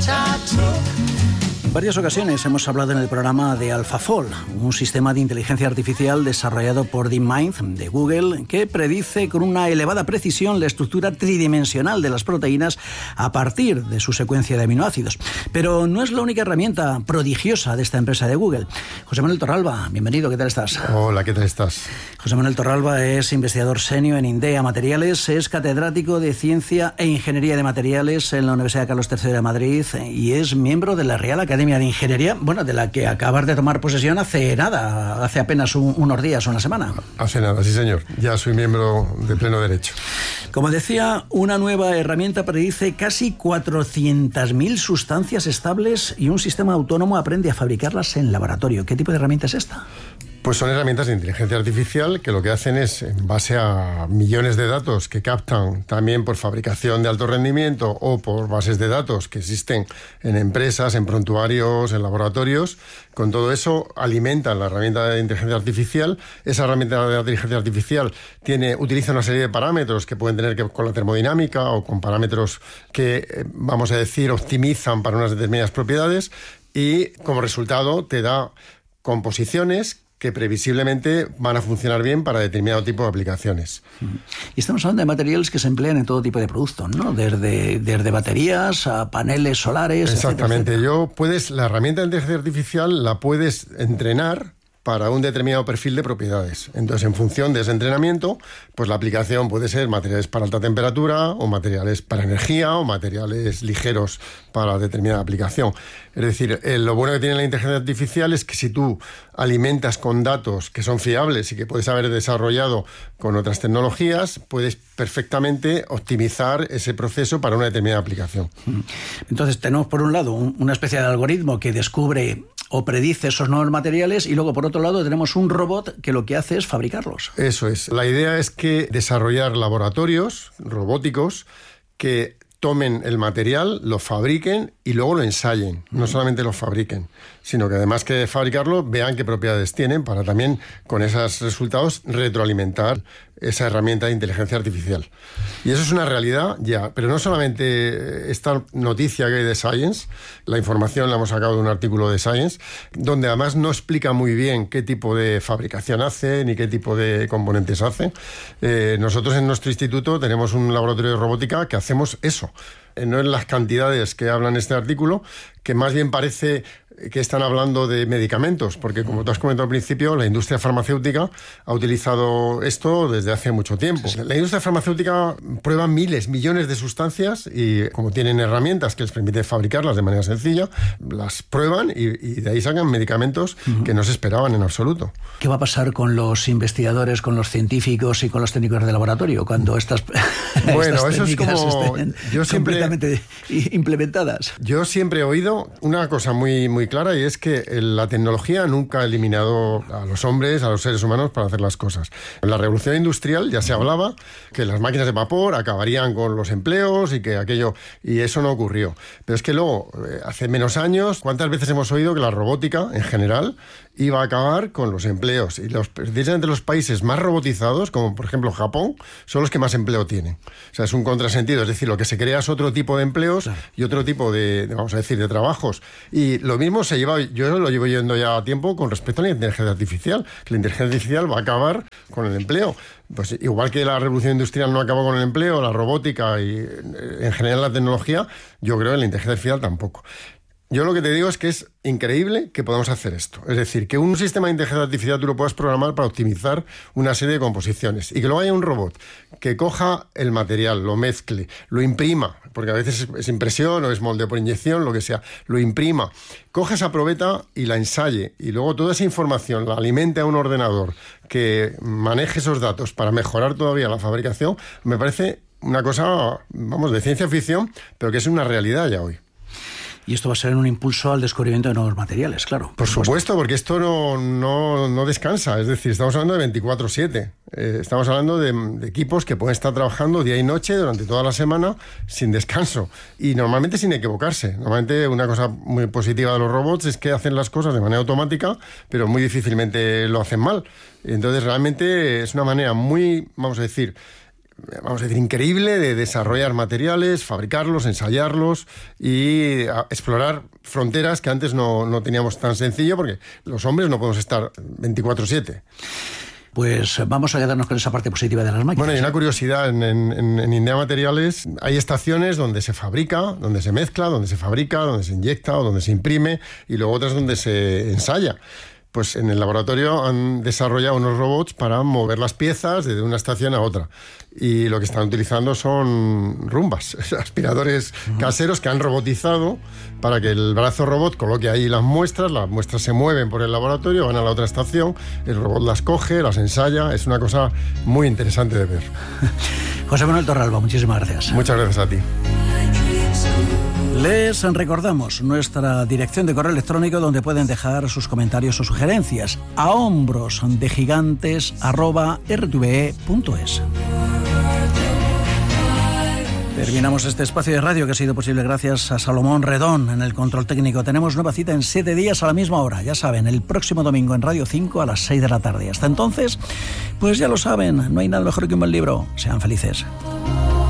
En varias ocasiones hemos hablado en el programa de AlphaFold, un sistema de inteligencia artificial desarrollado por DeepMind de Google que predice con una elevada precisión la estructura tridimensional de las proteínas a partir de su secuencia de aminoácidos. Pero no es la única herramienta prodigiosa de esta empresa de Google. José Manuel Torralba, bienvenido, ¿qué tal estás? Hola, ¿qué tal estás? José Manuel Torralba es investigador senior en INDEA Materiales, es catedrático de Ciencia e Ingeniería de Materiales en la Universidad Carlos III de Madrid y es miembro de la Real Academia de Ingeniería, bueno, de la que acabas de tomar posesión hace nada, hace apenas unos días o una semana. Hace nada, sí señor, ya soy miembro de pleno derecho. Como decía, una nueva herramienta predice casi 400.000 sustancias estables y un sistema autónomo aprende a fabricarlas en laboratorio. ¿Qué tipo de herramienta es esta? Pues son herramientas de inteligencia artificial que lo que hacen es, en base a millones de datos que captan también por fabricación de alto rendimiento o por bases de datos que existen en empresas, en prontuarios, en laboratorios, con todo eso alimentan la herramienta de inteligencia artificial. Esa herramienta de inteligencia artificial utiliza una serie de parámetros que pueden tener que ver con la termodinámica o con parámetros que, vamos a decir, optimizan para unas determinadas propiedades y como resultado te da composiciones que previsiblemente van a funcionar bien para determinado tipo de aplicaciones. Y estamos hablando de materiales que se emplean en todo tipo de productos, ¿no? Desde baterías a paneles solares. Exactamente. Etcétera. La herramienta de inteligencia artificial la puedes entrenar para un determinado perfil de propiedades. Entonces, en función de ese entrenamiento, pues la aplicación puede ser materiales para alta temperatura o materiales para energía o materiales ligeros para determinada aplicación. Es decir, lo bueno que tiene la inteligencia artificial es que si tú alimentas con datos que son fiables y que puedes haber desarrollado con otras tecnologías, puedes perfectamente optimizar ese proceso para una determinada aplicación. Entonces, tenemos por un lado una especie de algoritmo que descubre o predice esos nuevos materiales y luego por otro lado tenemos un robot que lo que hace es fabricarlos. Eso es. La idea es que desarrollar laboratorios robóticos que tomen el material, lo fabriquen y luego lo ensayen. No solamente lo fabriquen, sino que además que fabricarlo, vean qué propiedades tienen para también con esos resultados retroalimentar esa herramienta de inteligencia artificial. Y eso es una realidad ya, pero no solamente esta noticia que hay de Science, la información la hemos sacado de un artículo de Science, donde además no explica muy bien qué tipo de fabricación hace ni qué tipo de componentes hace. Nosotros en nuestro instituto tenemos un laboratorio de robótica que hacemos eso. No en las cantidades que habla en este artículo, que más bien parece que están hablando de medicamentos, porque como tú has comentado al principio, la industria farmacéutica ha utilizado esto desde hace mucho tiempo. Sí. La industria farmacéutica prueba miles, millones de sustancias y como tienen herramientas que les permiten fabricarlas de manera sencilla, las prueban y de ahí sacan medicamentos que no se esperaban en absoluto. ¿Qué va a pasar con los investigadores, con los científicos y con los técnicos de laboratorio cuando estas bueno, eso es como estén completamente implementadas? Yo siempre he oído una cosa muy clara y es que la tecnología nunca ha eliminado a los hombres, a los seres humanos para hacer las cosas. En la revolución industrial ya se hablaba que las máquinas de vapor acabarían con los empleos y que aquello, y eso no ocurrió. Pero es que luego, hace menos años, ¿cuántas veces hemos oído que la robótica en general iba a acabar con los empleos? Y precisamente los países más robotizados, como por ejemplo Japón, son los que más empleo tienen. O sea, es un contrasentido, es decir, lo que se crea es otro tipo de empleos y otro tipo de vamos a decir, de trabajos. Y lo mismo yo lo llevo yendo ya a tiempo con respecto a la inteligencia artificial, que la inteligencia artificial va a acabar con el empleo. Pues igual que la revolución industrial no acabó con el empleo, la robótica y en general la tecnología, yo creo que la inteligencia artificial tampoco. Yo lo que te digo es que es increíble que podamos hacer esto. Es decir, que un sistema de inteligencia artificial tú lo puedas programar para optimizar una serie de composiciones y que luego haya un robot que coja el material, lo mezcle, lo imprima, porque a veces es impresión o es molde por inyección, lo que sea, lo imprima, coja esa probeta y la ensaye y luego toda esa información la alimente a un ordenador que maneje esos datos para mejorar todavía la fabricación, me parece una cosa, vamos, de ciencia ficción, pero que es una realidad ya hoy. Y esto va a ser un impulso al descubrimiento de nuevos materiales, claro. Por supuesto, porque esto no descansa. Es decir, estamos hablando de 24/7. Estamos hablando de equipos que pueden estar trabajando día y noche durante toda la semana sin descanso. Y normalmente sin equivocarse. Normalmente una cosa muy positiva de los robots es que hacen las cosas de manera automática, pero muy difícilmente lo hacen mal. Entonces realmente es una manera muy, vamos a decir, vamos a decir, increíble de desarrollar materiales, fabricarlos, ensayarlos y explorar fronteras que antes no teníamos tan sencillo, porque los hombres no podemos estar 24/7. Pues vamos a quedarnos con esa parte positiva de las máquinas. Bueno, y una curiosidad, en Indea Materiales hay estaciones donde se fabrica, donde se mezcla, donde se fabrica, donde se inyecta o donde se imprime, y luego otras donde se ensaya. Pues en el laboratorio han desarrollado unos robots para mover las piezas de una estación a otra. Y lo que están utilizando son rumbas, aspiradores caseros que han robotizado para que el brazo robot coloque ahí las muestras se mueven por el laboratorio, van a la otra estación, el robot las coge, las ensaya. Es una cosa muy interesante de ver. José Manuel Torralba, muchísimas gracias. Muchas gracias a ti. Les recordamos nuestra dirección de correo electrónico donde pueden dejar sus comentarios o sugerencias: ahombrosdegigantes@rtve.es. Terminamos este espacio de radio que ha sido posible gracias a Salomón Redón en el control técnico. Tenemos nueva cita en 7 días a la misma hora. Ya saben, el próximo domingo en Radio 5 a las 6 de la tarde. Hasta entonces, pues ya lo saben, no hay nada mejor que un buen libro. Sean felices.